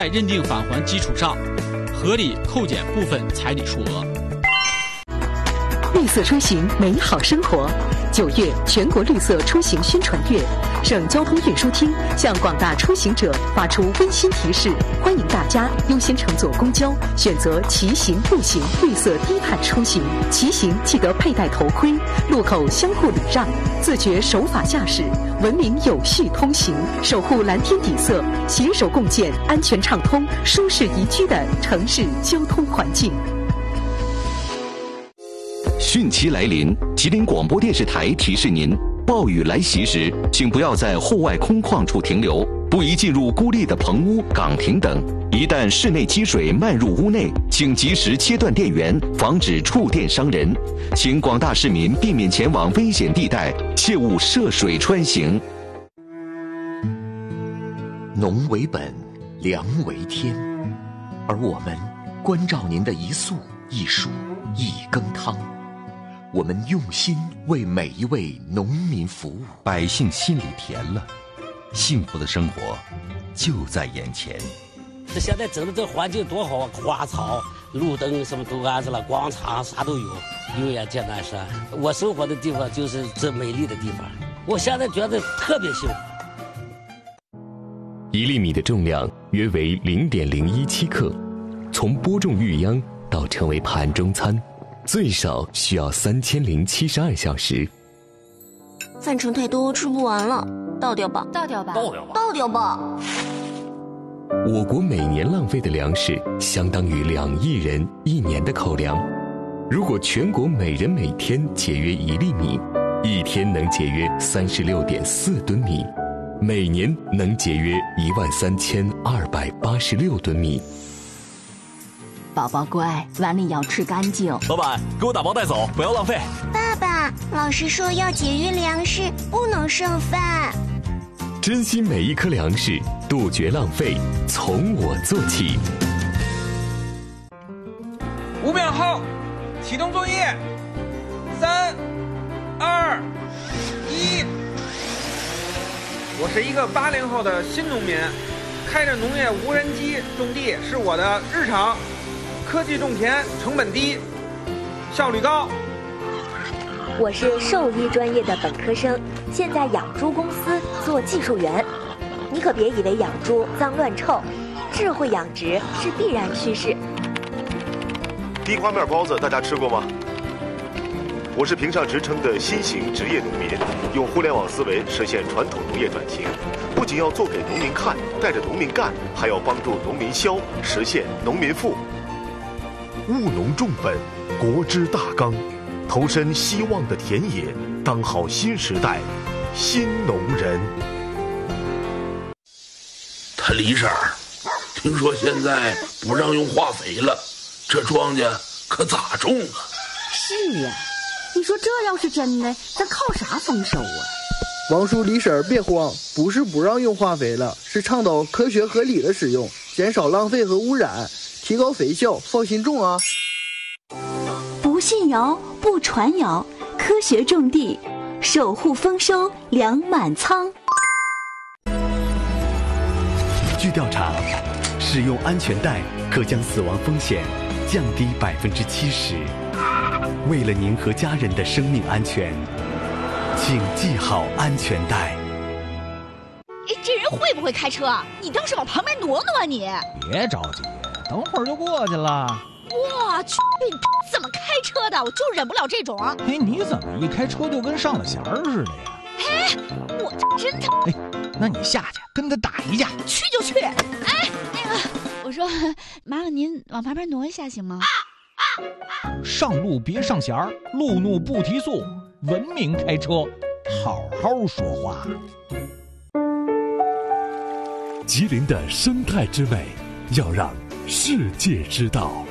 在认定返还基础上，合理扣减部分彩礼数额。 绿色出行，美好生活。9月全国绿色出行宣传月，省交通运输厅向广大出行者发出温馨提示，欢迎大家优先乘坐公交，选择骑行、步行绿色低碳出行。骑行记得佩戴头盔，路口相互礼让，自觉守法驾驶，文明有序通行，守护蓝天底色，携手共建安全畅通、舒适宜居的城市交通环境。 汛期来临，吉林广播电视台提示您：暴雨来袭时，请不要在户外空旷处停留，不宜进入孤立的棚屋、岗亭等。一旦室内积水漫入屋内，请及时切断电源，防止触电伤人。请广大市民避免前往危险地带，切勿涉水穿行。 农为本，粮为天，而我们关照您的一粟一黍一羹汤。我们用心为每一位农民服务， 百姓心里甜了，幸福的生活就在眼前。 这现在整的这环境多好啊，花草、路灯什么都安置了，广场啥都有，油盐剑南山。我生活的地方就是这美丽的地方，我现在觉得特别幸福。 1粒米的重量约为0.017克，从播种育秧到成为盘中餐，最少需要3072小时。 饭盛太多，吃不完了，倒掉吧， 倒掉吧， 倒掉吧。 我国每年浪费的粮食相当于2亿人1年的口粮。如果全国每人每天节约1粒米，一天能节约36.4吨米，每年能节约13286吨米。 宝宝乖，碗里要吃干净。 老板，给我打包带走，不要浪费。 爸爸，老师说要节约粮食，不能剩饭。 珍惜每一颗粮食，杜绝浪费，从我做起。 5秒后，启动作业。3、2、1。我是一个80后的新农民，开着农业无人机种地是我的日常。科技种田，成本低，效率高。 我是兽医专业的本科生，现在养猪公司做技术员。你可别以为养猪脏乱臭，智慧养殖是必然趋势。 地瓜面包子大家吃过吗？我是评上职称的新型职业农民，用互联网思维实现传统农业转型，不仅要做给农民看，带着农民干，还要帮助农民消，实现农民富。务农重本，国之大纲，投身希望的田野，当好新时代新农人。 他李婶儿，听说现在不让用化肥了，这庄稼可咋种啊？ 是呀，你说这要是真的，咱靠啥丰收啊？ 王叔李婶儿别慌，不是不让用化肥了，是倡导科学合理的使用，减少浪费和污染，提高肥效，放心种啊！ 不信谣，不传谣，科学种地，守护丰收，粮满仓。 据调查，使用安全带可将死亡风险降低70%。为了您和家人的生命安全，请系好安全带。 这人会不会开车？你倒是往旁边挪挪啊你！ 别着急，等会儿就过去了。 我去，你怎么开车的？我就忍不了这种。 哎，你怎么一开车就跟上了弦儿似的呀？ 哎，我真的。 哎，那你下去跟他打一架。 去就去。哎，那个，我说，麻烦您往旁边挪一下行吗？ 上路别上弦儿，路怒不提速，文明开车，好好说话。 吉林的生态之美，要让世界知道。